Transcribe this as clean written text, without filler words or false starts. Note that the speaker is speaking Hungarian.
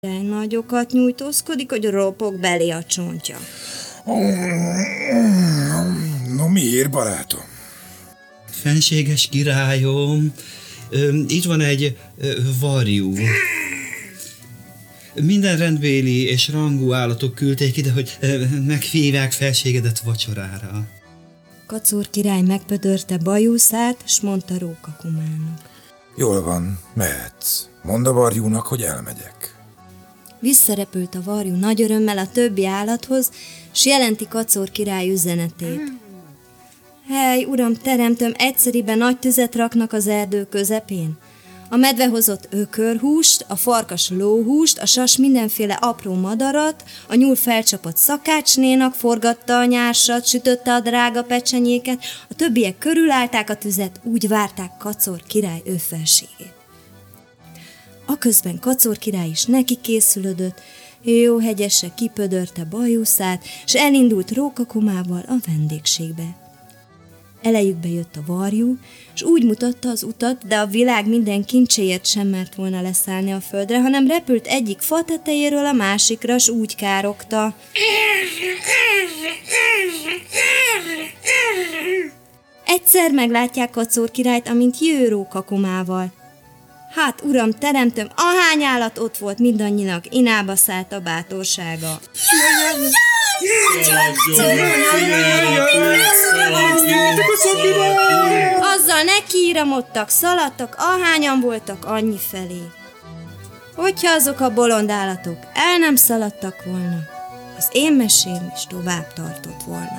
Nagyokat nyújtózkodik, hogy ropog belé a csontja. No miért, barátom? Fenséges királyom, itt van egy varjú. Minden rendbéli és rangú állatok küldték ide, hogy meghívják felségedet vacsorára. Kacúr király megpödörte bajuszát, s mondta Rókakumának. Jól van, mehetsz. Mondd a varjúnak, hogy elmegyek. Visszarepült a varjú nagy örömmel a többi állathoz, s jelenti Kacúr király üzenetét. Hely, uram, teremtőm, egyszeriben nagy tüzet raknak az erdő közepén. A medve hozott ökörhúst, a farkas lóhúst, a sas mindenféle apró madarat, a nyúl felcsapott szakácsnénak, forgatta a nyársat, sütötte a drága pecsenyéket, a többiek körülállták a tüzet, úgy várták Kacúr király felségét. Aközben Kacúr király is neki készülődött, jó hegyesre kipödörte bajuszát, s elindult Rókakumával a vendégségbe. Elejükbe jött a varjú, s úgy mutatta az utat, de a világ minden kincséért sem mert volna leszállni a földre, hanem repült egyik fa tetejéről a másikra, s úgy károgta. Egyszer meglátják Kacúr királyt, amint jő Rókakumával. Hát, uram, teremtőm, ahány állat ott volt, mindannyinak inába szállt a bátorsága. Azzal nekiíramodtak, szaladtak, ahányan voltak, annyi felé. Hogyha azok a bolond állatok el nem szaladtak volna, az én mesém is tovább tartott volna.